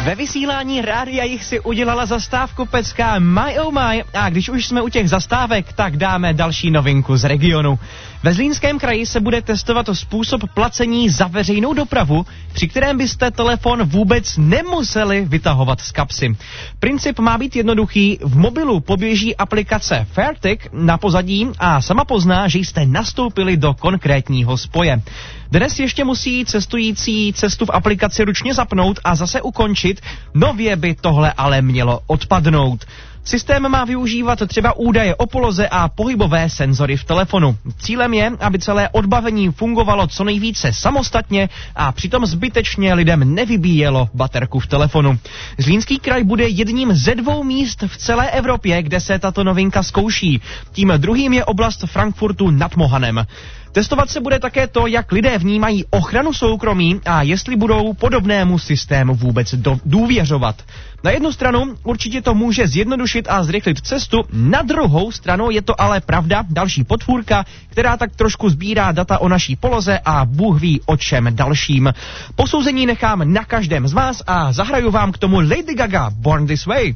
Ve vysílání Rádia Jich si udělala zastávku pecka My Oh My a když už jsme u těch zastávek, tak dáme další novinku z regionu. Ve Zlínském kraji se bude testovat způsob placení za veřejnou dopravu, při kterém byste telefon vůbec nemuseli vytahovat z kapsy. Princip má být jednoduchý, v mobilu poběží aplikace Fairtick na pozadí a sama pozná, že jste nastoupili do konkrétního spoje. Dnes ještě musí cestující cestu v aplikaci ručně zapnout a zase ukončit, nově by tohle ale mělo odpadnout. Systém má využívat třeba údaje o poloze a pohybové senzory v telefonu. Cílem je, aby celé odbavení fungovalo co nejvíce samostatně a přitom zbytečně lidem nevybíjelo baterku v telefonu. Zlínský kraj bude jedním ze 2 míst v celé Evropě, kde se tato novinka zkouší. Tím druhým je oblast Frankfurtu nad Mohanem. Testovat se bude také to, jak lidé vnímají ochranu soukromí a jestli budou podobnému systému vůbec důvěřovat. Na jednu stranu určitě to může zjednodušit a zrychlit cestu, na druhou stranu je to ale pravda, další potvůrka, která tak trošku sbírá data o naší poloze a Bůh ví o čem dalším. Posouzení nechám na každém z vás a zahraju vám k tomu Lady Gaga Born This Way.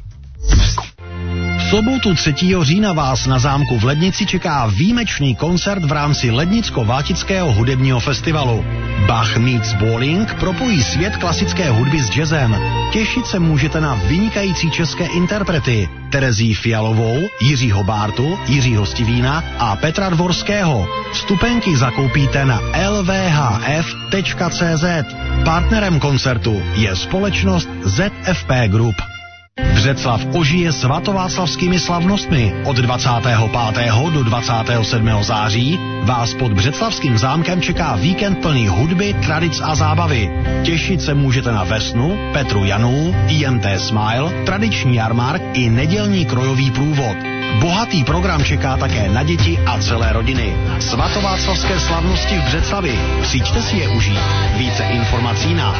V sobotu 3. října vás na zámku v Lednici čeká výjimečný koncert v rámci Lednicko-Vátického hudebního festivalu. Bach meets Bowling propojí svět klasické hudby s jazzem. Těšit se můžete na vynikající české interprety Terezii Fialovou, Jiřího Bártu, Jiřího Stivína a Petra Dvorského. Vstupenky zakoupíte na lvhf.cz. Partnerem koncertu je společnost ZFP Group. Břeclav ožije svatováclavskými slavnostmi. Od 25. do 27. září vás pod Břeclavským zámkem čeká víkend plný hudby, tradic a zábavy. Těšit se můžete na Vesnu, Petru Janů, IMT Smile, tradiční jarmark i nedělní krojový průvod. Bohatý program čeká také na děti a celé rodiny. Svatováclavské slavnosti v Břeclavi. Přijďte si je užít. Více informací na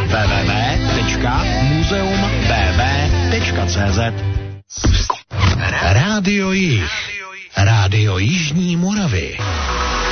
www.muzeumbb.cz. Rádio Jih. Rádio Jižní Moravy.